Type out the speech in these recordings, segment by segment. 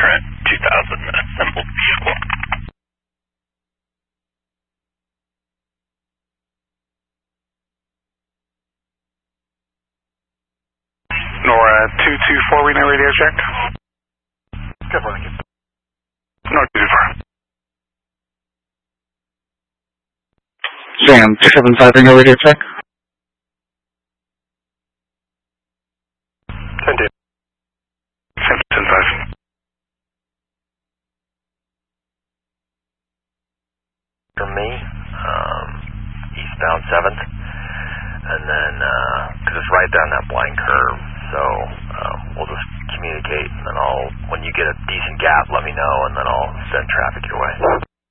current 2000 assembled vehicle. Nora 224, we know radio check. Good morning. Nora 224. Sam 275, we know radio check. 10-2. Sam 275. For me, eastbound 7th, and then, because it's right down that blind curve, so we'll just communicate, and then when you get a decent gap, let me know, and then I'll send traffic your way.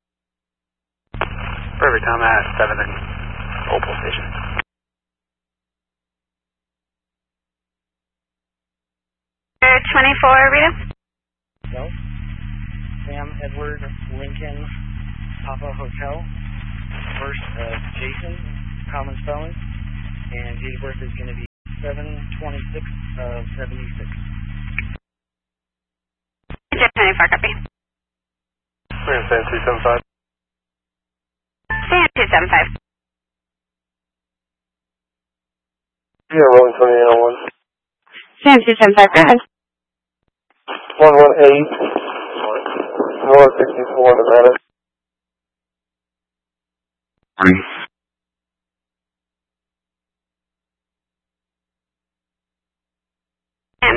Perfect, I'm at 7th and Opal Station. Air 24, Rita? No. Sam Edward Lincoln Papa Hotel. First Jason, common spelling. And date of birth is going to be 7/26/76. Jet 24, copy. We're going to send 275. Stand 275. Yeah, rolling 2801. Stand 275, go ahead. 118, North 64, Nevada. Morning. And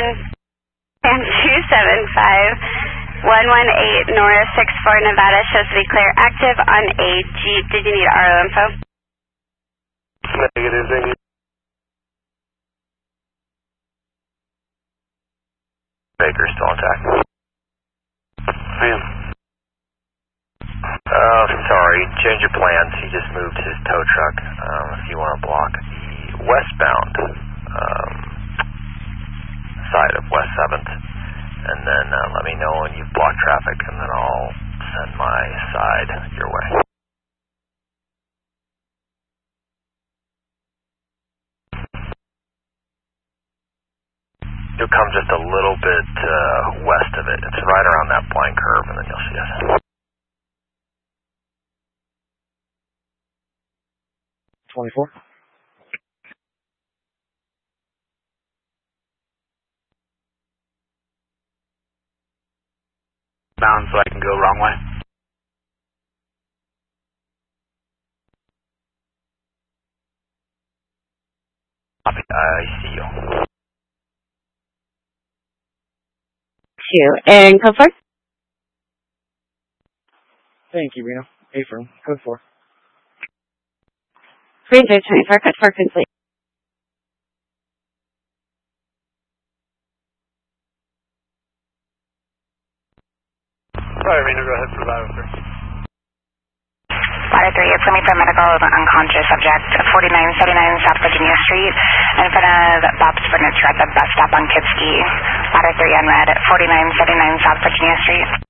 275, 118 Nora 64 Nevada shows to be clear. Active on a Jeep. Did you need RO info? Negative, thank you. Baker still intact. I am. Sorry, change your plans. He just moved his tow truck. If you want to block the westbound side of West 7th, and then let me know when you've blocked traffic, and then I'll send my side your way. You'll come just a little bit west of it. It's right around that blind curve, and then you'll see us. 24. Bound so I can go wrong way. Copy. I see you. And code 4? Thank you, Reno. A-firm. Code 4. Ranger 24, code 4 complete. Sorry, Reno, go ahead for Ladder 3. Ladder 3, it's me for medical unconscious subject, 4979 South Virginia Street, in front of Bob's Furniture at the bus stop on Kitski. Ladder 3 unread, 4979 South Virginia Street.